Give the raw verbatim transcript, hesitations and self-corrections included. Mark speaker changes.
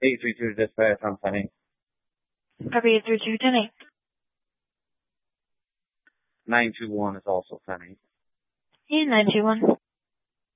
Speaker 1: eight three two to dispatch, I'm Penny.
Speaker 2: Copy eight three two, ten eight.
Speaker 1: nine two one is also Penny.
Speaker 2: Yeah, nine two one.